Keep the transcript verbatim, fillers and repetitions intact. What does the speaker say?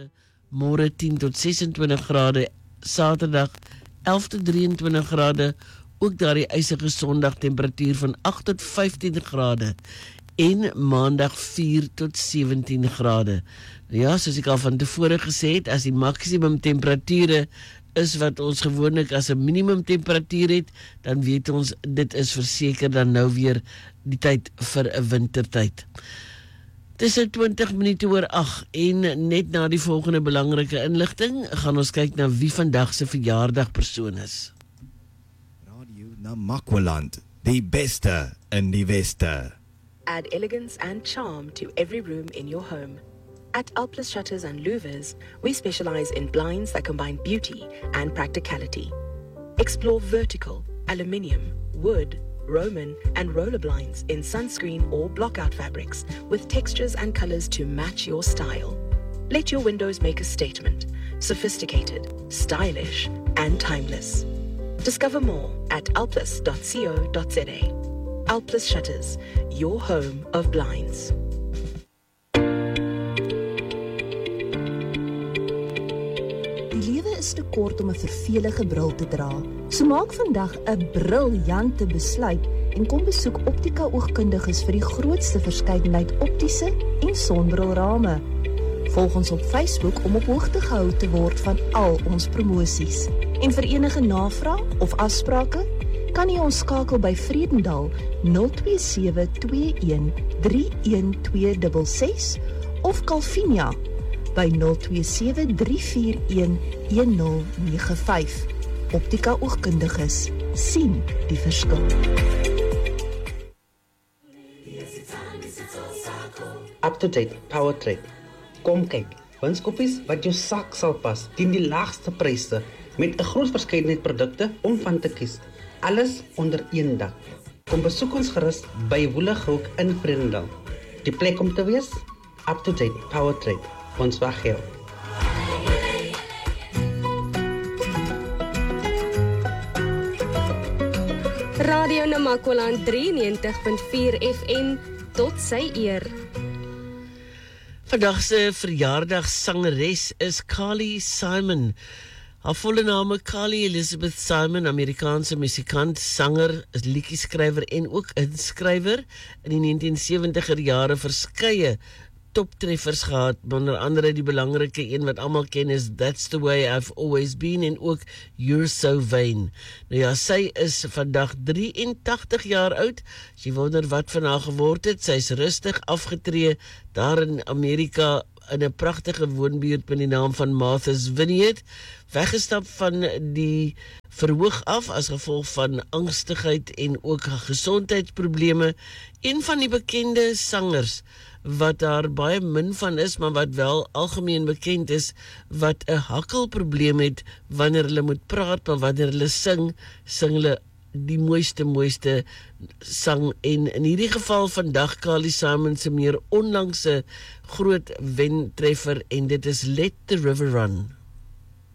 môre tien tot ses en twintig grade, Saterdag elf tot drie en twintig grade, ook daar die ysige Sondag temperatuur van agt tot vyftien grade en Maandag vier tot sewentien grade. Ja, soos ek al van tevore gesê het, as die maksimum temperature is wat ons gewoonlik as 'n minimum temperatuur het, dan weet ons, dit is verseker dan nou weer die tyd vir 'n wintertyd. Tussen twintig minute oor agt en net na die volgende belangrike inligting, gaan ons kyk na wie vandag se verjaardagpersoon is. Radio Namakwaland, die beste in die Weste. Add elegance and charm to every room in your home. At Alplus Shutters and Louvers, we specialize in blinds that combine beauty and practicality. Explore vertical, aluminium, wood, Roman and roller blinds in sunscreen or blockout fabrics with textures and colors to match your style. Let your windows make a statement. Sophisticated, stylish and timeless. Discover more at alplus dot co dot za. Alplus Shutters, your home of blinds. Die lewe is te kort om 'n vervelige bril te dra. So maak vandag 'n briljante besluit en kom besoek Optika oogkundiges vir die grootste verskeidenheid optiese en sonbrilrame. Volg ons op Facebook om op hoogte gehou te word van al ons promosies. En vir enige navraag of afsprake kan jy ons skakel by Vredendal nul twee sewe twee een drie een twee ses ses of Calvinia by nul twee sewe drie vier een een nul nege vyf. Optika oogkundiges, sien die verskil. Up-to-date power trade. Kom kyk, winskoppies wat jou sak sal pas teen die laagste pryse met 'n groot verskeidenheid produkte om van te kies. Alles onder een dak. Kom besoek ons gerus by Woelighoek in Vredendal. Die plek om te wees? Up-to-date power trade. Ons wag jou. Radio Namakwaland drieënnegentig punt vier F M tot sy eer. Vandag se verjaardagsangeres is Carly Simon. Haar volle name Carly Elizabeth Simon, Amerikaanse musikant, sanger, liedjieskrywer en ook inskrywer. In die negentien sewentiger jare verskeie toptreffers gehad, onder andere die belangrike een wat almal ken is That's the Way I've Always Been en ook You're So Vain. Nou ja, sy is vandag drieëntagtig jaar oud. As jy wonder wat van haar geword het, sy is rustig afgetree daar in Amerika in 'n pragtige woonbuurt met die naam van Martha's Vineyard, weggestap van die verhoog af as gevolg van angstigheid en ook gesondheidsprobleme. Een van die bekende sangers wat daar baie min van is, maar wat wel algemeen bekend is, wat 'n hakkelprobleem het wanneer hulle moet praat, maar wanneer hulle sing, sing hulle die mooiste, mooiste sang. En in hierdie geval vandag Carly Simon se meer onlangse groot wentreffer, en dit is Let the River Run.